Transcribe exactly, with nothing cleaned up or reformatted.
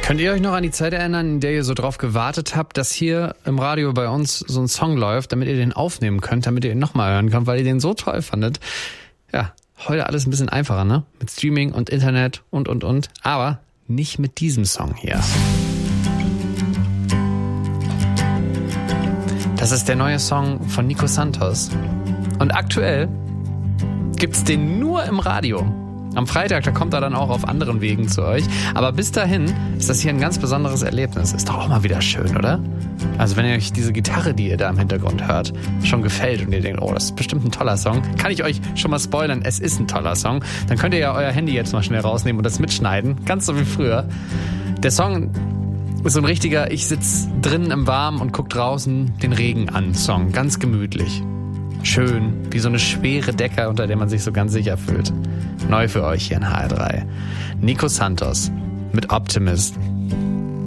Könnt ihr euch noch an die Zeit erinnern, in der ihr so drauf gewartet habt, dass hier im Radio bei uns so ein Song läuft, damit ihr den aufnehmen könnt, damit ihr ihn nochmal hören könnt, weil ihr den so toll fandet? Ja, heute alles ein bisschen einfacher, ne? Mit Streaming und Internet und, und, und. Aber nicht mit diesem Song hier. Das ist der neue Song von Nico Santos. Und aktuell gibt's den nur im Radio. Am Freitag, da kommt er dann auch auf anderen Wegen zu euch. Aber bis dahin ist das hier ein ganz besonderes Erlebnis. Ist doch auch mal wieder schön, oder? Also wenn ihr euch diese Gitarre, die ihr da im Hintergrund hört, schon gefällt und ihr denkt, oh, das ist bestimmt ein toller Song, kann ich euch schon mal spoilern, es ist ein toller Song. Dann könnt ihr ja euer Handy jetzt mal schnell rausnehmen und das mitschneiden. Ganz so wie früher. Der Song ist so ein richtiger, ich sitz drinnen im Warmen und guck draußen den Regen an Song. Ganz gemütlich. Schön, wie so eine schwere Decke, unter der man sich so ganz sicher fühlt. Neu für euch hier in H R drei. Nico Santos mit Optimist.